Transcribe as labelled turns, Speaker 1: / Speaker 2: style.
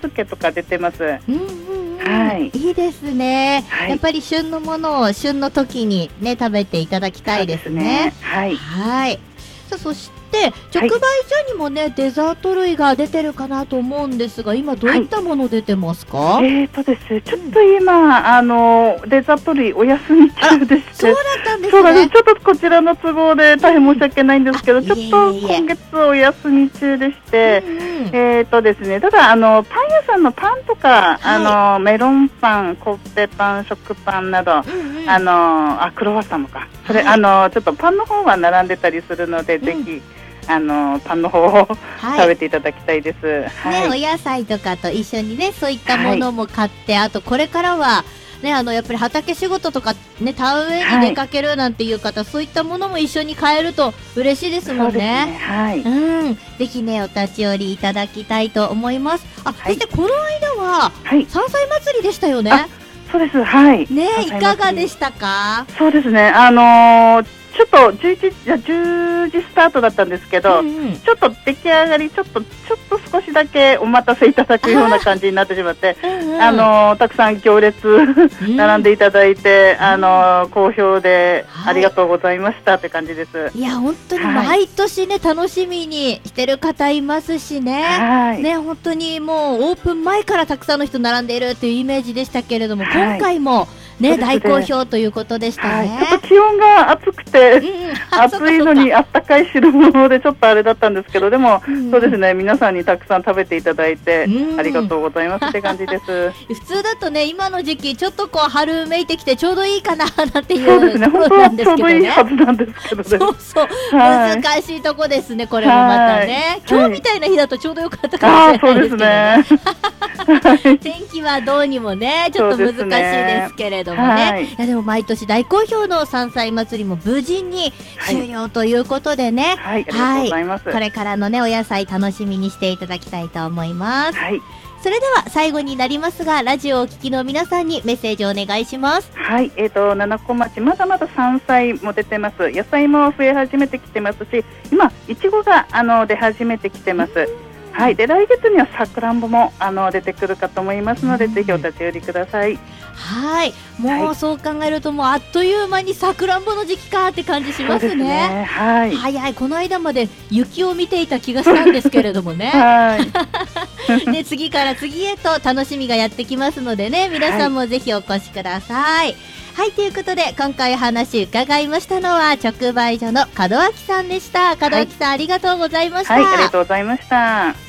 Speaker 1: けとか出てます。
Speaker 2: うんうんうん、はい、いいですね、はい、やっぱり旬のものを旬の時にね食べていただきたいですね。
Speaker 1: はい、
Speaker 2: はい。さあ、そして直売所にもね、はい、デザート類が出てるかなと思うんですが、今どういったもの出てますか？
Speaker 1: はい、ですちょっと今、デザート類お休み中でして、
Speaker 2: そうだったんですね。
Speaker 1: そうなんです。ちょっとこちらの都合で大変申し訳ないんですけど、ちょっと今月お休み中でして、ですね、ただパン屋さんのパンとか、はい、メロンパン、コッペパン、食パンなど、クロワッサンもか、それ、はい、ちょっとパンの方は並んでたりするので、ぜひパンの方を、はい、食べていただきたいです。
Speaker 2: はい、ね、お野菜とかと一緒にね、そういったものも買って、はい、あとこれからはね、やっぱり畑仕事とかね、田植えに出かけるなんていう方、はい、そういったものも一緒に買えると嬉しいですもんね。
Speaker 1: はい、
Speaker 2: ぜひね、お立ち寄りいただきたいと思います。はい、そしてこの間は、はい、山菜祭りでしたよね。
Speaker 1: そうです。はい。
Speaker 2: ね、いかがでしたか？
Speaker 1: そうですね。ちょっと10時スタートだったんですけど、ちょっと出来上がりちょっと少しだけお待たせいただくような感じになってしまって、たくさん行列並んでいただいて、好評でありがとうございましたって感じです。
Speaker 2: いや、本当に毎年ね、楽しみにしてる方いますしね。ね、本当にもうオープン前からたくさんの人並んでいるっていうイメージでしたけれども、今回もね、大好評ということでしたね。
Speaker 1: ちょっと気温が暑くて、暑いのにあったかい汁物でちょっとあれだったんですけど、でも、そうですね、皆さんにたくさん食べていただいて、ありがとうございますって感じです。
Speaker 2: 普通だとね、今の時期ちょっとこう春めいてきてちょうどいいかななんていう、
Speaker 1: そうですね、本当はちょうどいいはずなんですけどね。
Speaker 2: そうそう、難しいとこですね、これもまたね。今日みたいな日だとちょうどよかったかもしれないですけどね。天気はどうにもね、ちょっと難しいですけれどもね。いや、でも毎年大好評の山菜祭りも無事に終了ということでね。
Speaker 1: はい、ありがとうございます。
Speaker 2: これからのね、お野菜楽しみにしていただきたいと思います。
Speaker 1: はい。
Speaker 2: それでは最後になりますが、ラジオをお聞きの皆さんにメッセージをお願いします。
Speaker 1: はい、七子町まだまだ山菜も出てます。野菜も増え始めてきてますし、今いちごが出始めてきてます。はい、で来月にはさくらんぼも出てくるかと思いますので、ぜひお立ち寄りください。
Speaker 2: はい、もうそう考えるともうあっという間にさくらんぼの時期かって感じしますね。
Speaker 1: はい、
Speaker 2: 早い、この間まで雪を見ていた気がしたんですけれどもね。ね、次から次へと楽しみがやってきますのでね、皆さんもぜひお越しください。はい、ということで今回話伺いましたのは直売所の門脇さんでした。門脇さん、ありがとうございました。
Speaker 1: はい、ありがとうございました。